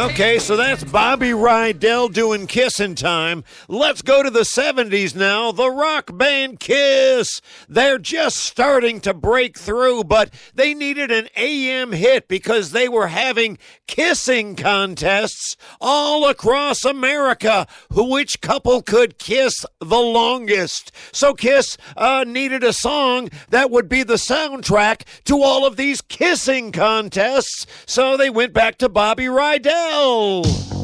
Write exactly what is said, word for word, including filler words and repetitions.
Okay, so that's Bobby Rydell doing Kissin' Time. Let's go to the seventies now. The rock band Kiss. They're just starting to break through, but they needed an A M hit because they were having kissing contests all across America. Which couple could kiss the longest? So Kiss uh, needed a song that would be the soundtrack to all of these kissing contests. So they went back to Bobby Rydell.